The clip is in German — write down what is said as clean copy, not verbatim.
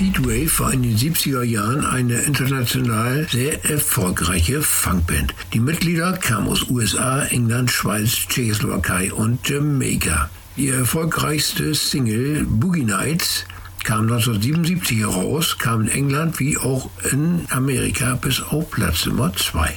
Heatwave war in den 70er Jahren eine international sehr erfolgreiche Funkband. Die Mitglieder kamen aus USA, England, Schweiz, Tschechoslowakei und Jamaika. Die erfolgreichste Single Boogie Nights kam 1977 heraus, kam in England wie auch in Amerika bis auf Platz Nummer 2.